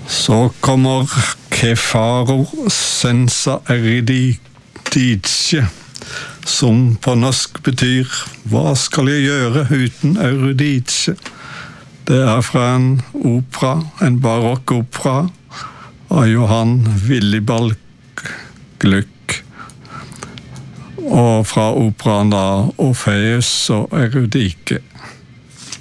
Så kommer Che faro senza eruditie, som på norsk betyr «Hva skal jeg gjøre uten eruditie?» Det fra en opera, en barokkopera av Johan Willibald Gluck, og fra operaen da Orpheus og Eurydike.